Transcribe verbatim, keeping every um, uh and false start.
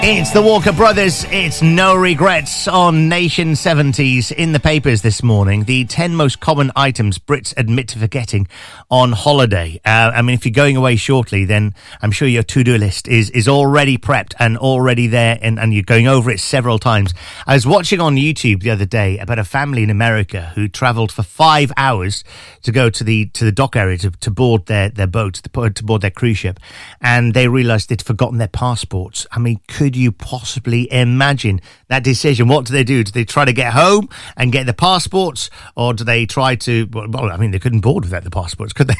It's the Walker Brothers. It's No Regrets on Nation seventies. In the papers this morning, the ten most common items Brits admit to forgetting on holiday. Uh, I mean, if you're going away shortly, then I'm sure your to-do list is, is already prepped and already there, and, and you're going over it several times. I was watching on YouTube the other day about a family in America who travelled for five hours to go to the to the dock area to, to board their, their boat, to, to board their cruise ship, and they realised they'd forgotten their passports. I mean, could you possibly imagine that decision? What do they do? Do they try to get home and get the passports, or do they try to, well, I mean, they couldn't board without the passports, could they?